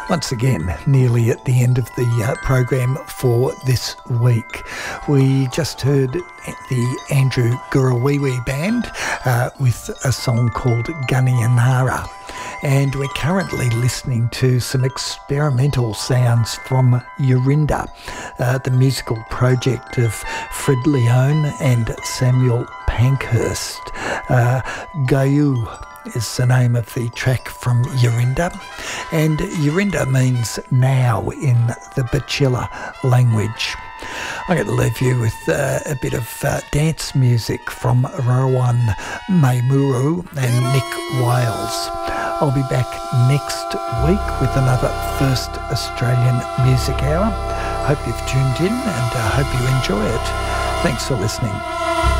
Once again, nearly at the end of the program for this week. We just heard the Andrew Gurawiwi Band with a song called Gunnianara. And we're currently listening to some experimental sounds from Yorinda, the musical project of Fred Leone and Samuel Pankhurst. Gayu is the name of the track from Yorinda, and Yorinda means now in the Bachila language. I'm going to leave you with a bit of dance music from Rowan Maimuru and Nick Wales. I'll be back next week with another First Australian Music Hour. Hope you've tuned in and hope you enjoy it. Thanks for listening.